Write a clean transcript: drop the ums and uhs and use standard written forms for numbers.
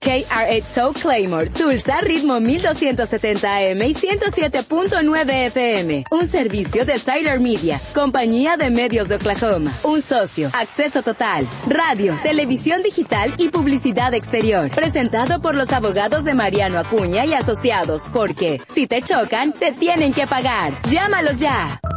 KRXO Claymore, Tulsa, ritmo 1270 AM y 107.9 FM. Un servicio de Tyler Media, compañía de medios de Oklahoma. Un socio, acceso total, radio, televisión digital y publicidad exterior. Presentado por los abogados de Mariano Acuña y Asociados, porque si te chocan, te tienen que pagar. Llámalos ya.